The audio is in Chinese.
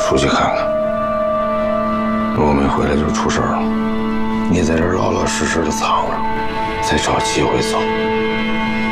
出去看看。如果没回来，就出事了。你在这儿老老实实的藏着，再找机会走。